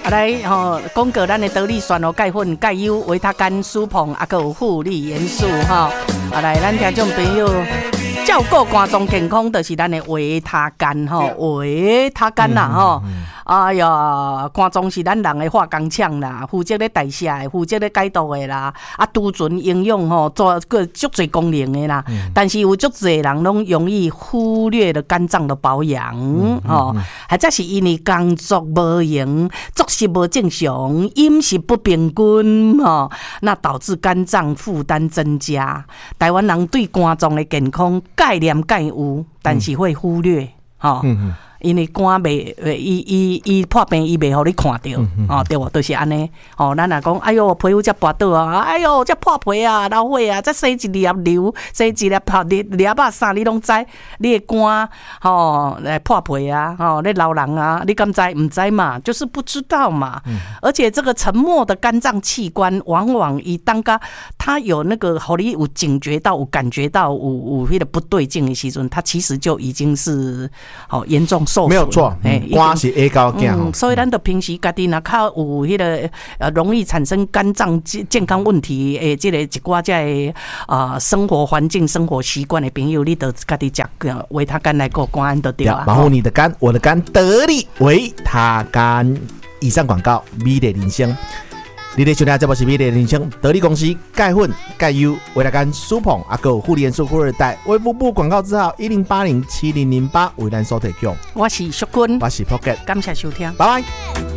来讲过咱的得力酸钙粉、钙优、维他甘、舒膨，还有负利元素来，咱听众朋友照顾肝脏健康，就是咱的维他甘维他甘啦哎呀，肝脏是咱人的化工厂啦，负责咧代谢的，负责咧解毒的啦，储存营养做个足侪功能的啦。但是有足侪人拢容易忽略了肝脏的保养或者是因为工作无闲、作息无正常、饮食不平均那导致肝脏负担增加。台湾人对肝脏的健康概念介有，但是会忽略因为肝袂伊破病伊袂互你看到对无？就是安尼咱若讲哎哟皮肤才跋倒哎哟才破皮老火才生一粒瘤，生一粒粒啥你拢知？你的肝破皮你老人你敢知？唔知嘛，就是不知道嘛。而且这个沉默的肝脏器官，往往以当个它有那个互你有警觉到、有感觉到有迄个不对劲的时阵，它其实就已经是严重受损。 没有错，肝是会高惊所以咱就平时家己若较有迄个容易产生肝脏健康问题诶，这个一寡这生活环境、生活习惯的朋友，你就家己食维他甘来过肝就对了。 保护你的肝，我的肝得力维他甘。以上广告，美丽人生。你咧收听这部是美丽人生得力公司钙粉、钙优、维他甘、舒膨还有护理元素富二代。卫福部广告字号10807008为咱所提供。 我是淑君， 我是 Pocket， 感谢收听， 拜拜。